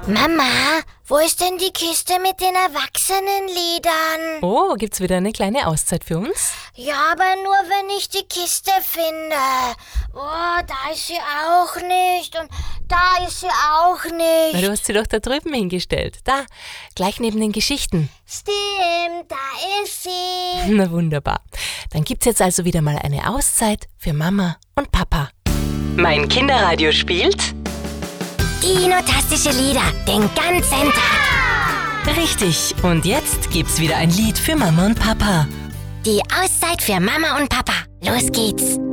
Mama, wo ist denn die Kiste mit den Erwachsenenliedern? Oh, gibt's wieder eine kleine Auszeit für uns? Ja, aber nur wenn ich die Kiste finde. Oh, da ist sie auch nicht und da ist sie auch nicht. Na, du hast sie doch da drüben hingestellt. Da, gleich neben den Geschichten. Stimmt, da ist sie. Na wunderbar. Dann gibt's jetzt also wieder mal eine Auszeit für Mama und Papa. Mein Kinderradio spielt Dino-tastische Lieder, den ganzen Tag. richtig. Und jetzt gibt's wieder ein Lied für Mama und Papa. Die Auszeit für Mama und Papa. Los geht's.